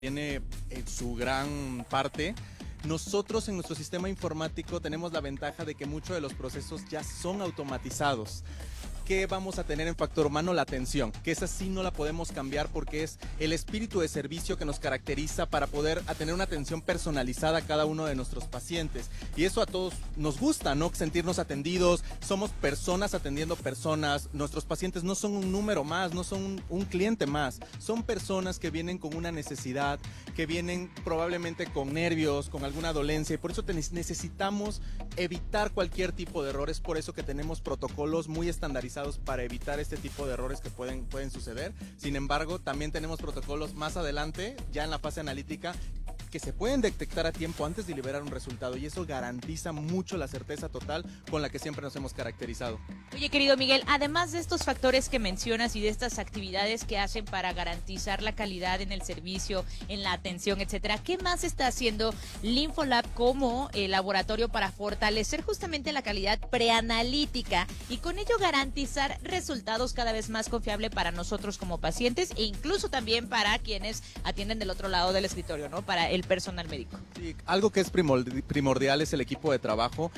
tiene su gran parte. Nosotros en nuestro sistema informático tenemos la ventaja de que muchos de los procesos ya son automatizados. ¿Qué vamos a tener en factor humano? La atención, que esa sí no la podemos cambiar porque es el espíritu de servicio que nos caracteriza para poder tener una atención personalizada a cada uno de nuestros pacientes. Y eso a todos nos gusta, ¿no? Sentirnos atendidos, somos personas atendiendo personas, nuestros pacientes no son un número más, no son un cliente más, son personas que vienen con una necesidad, que vienen probablemente con nervios, con alguna dolencia, y por eso necesitamos evitar cualquier tipo de errores, por eso que tenemos protocolos muy estandarizados para evitar este tipo de errores que pueden suceder. Sin embargo, también tenemos protocolos más adelante, ya en la fase analítica, que se pueden detectar a tiempo antes de liberar un resultado, y eso garantiza mucho la certeza total con la que siempre nos hemos caracterizado. Oye, querido Miguel, además de estos factores que mencionas y de estas actividades que hacen para garantizar la calidad en el servicio, en la atención, etcétera, ¿qué más está haciendo Linfolab como laboratorio para fortalecer justamente la calidad preanalítica y con ello garantizar resultados cada vez más confiables para nosotros como pacientes e incluso también para quienes atienden del otro lado del escritorio, ¿no? Para el personal médico. Sí, algo que es primordial es el equipo de trabajo,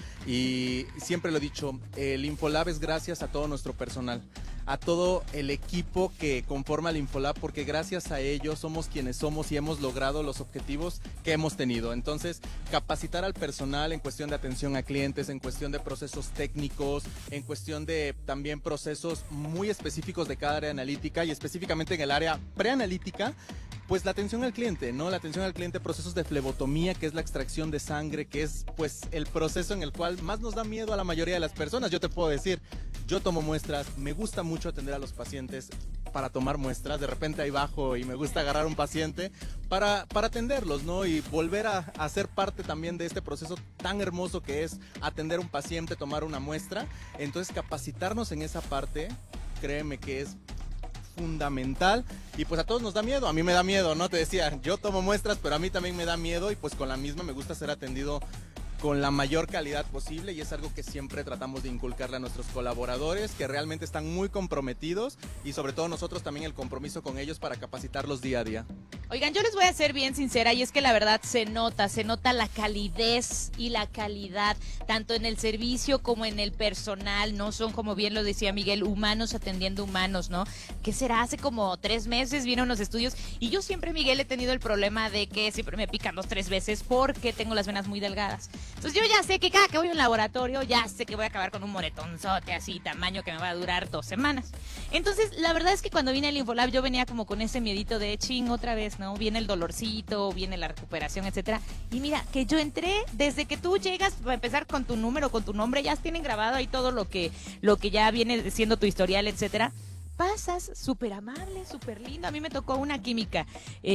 y siempre lo he dicho, el Infolab es gracias a todo nuestro personal, a todo el equipo que conforma el Infolab, porque gracias a ellos somos quienes somos y hemos logrado los objetivos que hemos tenido. Entonces, capacitar al personal en cuestión de atención a clientes, en cuestión de procesos técnicos, en cuestión de también procesos muy específicos de cada área analítica, y específicamente en el área preanalítica, pues la atención al cliente, ¿no? La atención al cliente, procesos de flebotomía, que es la extracción de sangre, que es pues el proceso en el cual más nos da miedo a la mayoría de las personas. Yo te puedo decir, yo tomo muestras, me gusta mucho atender a los pacientes para tomar muestras, de repente ahí bajo y me gusta agarrar un paciente para atenderlos, ¿no? Y volver a ser parte también de este proceso tan hermoso que es atender a un paciente, tomar una muestra. Entonces, capacitarnos en esa parte, créeme que es fundamental, y pues a todos nos da miedo, a mí me da miedo, ¿no? Te decía, yo tomo muestras, pero a mí también me da miedo, y pues con la misma me gusta ser atendido con la mayor calidad posible, y es algo que siempre tratamos de inculcarle a nuestros colaboradores, que realmente están muy comprometidos, y sobre todo nosotros también el compromiso con ellos para capacitarlos día a día. Oigan, yo les voy a ser bien sincera, y es que la verdad se nota la calidez y la calidad, tanto en el servicio como en el personal, ¿no? Son, como bien lo decía Miguel, humanos atendiendo humanos, ¿no? ¿Qué será? Hace como 3 meses vino unos estudios, y yo siempre, Miguel, he tenido el problema de que siempre me pican 2-3 veces porque tengo las venas muy delgadas. Entonces yo ya sé que cada que voy a un laboratorio, ya sé que voy a acabar con un moretonzote así, tamaño, que me va a durar 2 semanas. Entonces, la verdad es que cuando vine al Infolab yo venía como con ese miedito de ching otra vez, ¿no? Viene el dolorcito, viene la recuperación, etcétera. Y mira, que yo entré, desde que tú llegas, para empezar con tu número, con tu nombre, ya tienen grabado ahí todo lo que ya viene siendo tu historial, etcétera. Pasas súper amable, súper lindo. A mí me tocó una química,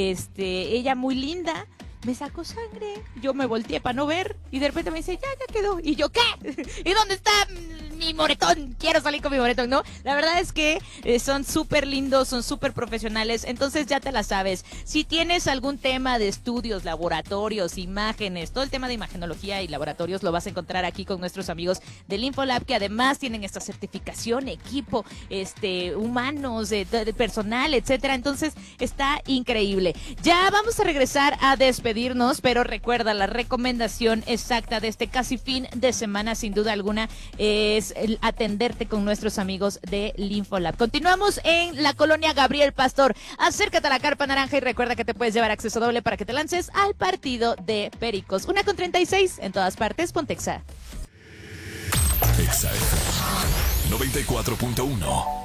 ella muy linda, me sacó sangre, yo me volteé para no ver, y de repente me dice, ya quedó. Y yo, ¿qué? ¿Y dónde está mi moretón? Quiero salir con mi moretón, ¿no? La verdad es que son súper lindos, son súper profesionales. Entonces ya te la sabes, si tienes algún tema de estudios, laboratorios, imágenes, todo el tema de imagenología y laboratorios lo vas a encontrar aquí con nuestros amigos del Infolab, que además tienen esta certificación, equipo, humanos, de personal, etcétera. Entonces está increíble. Ya vamos a regresar a despedirnos, pero recuerda, la recomendación exacta de este casi fin de semana, sin duda alguna, es el atenderte con nuestros amigos de Linfolab. Continuamos en la colonia Gabriel Pastor. Acércate a la carpa naranja y recuerda que te puedes llevar acceso doble para que te lances al partido de Pericos. 1:36 en todas partes, Pontexa. Exa FM 94.1